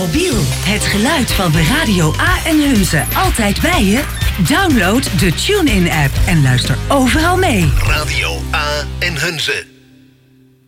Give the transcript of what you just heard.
mobiel. Het geluid van de Radio A en Hunze altijd bij je? Download de TuneIn-app en luister overal mee. Radio A en Hunze.